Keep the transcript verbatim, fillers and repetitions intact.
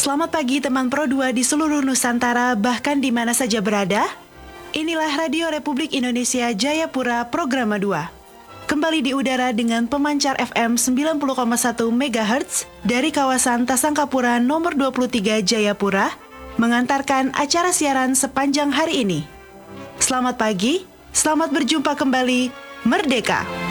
Selamat pagi teman Pro dua di seluruh Nusantara, bahkan di mana saja berada. Inilah Radio Republik Indonesia Jayapura Programa dua. Kembali di udara dengan pemancar F M sembilan puluh koma satu megahertz dari kawasan Tasangkapura nomor dua puluh tiga Jayapura, mengantarkan acara siaran sepanjang hari ini. Selamat pagi, selamat berjumpa kembali, Merdeka!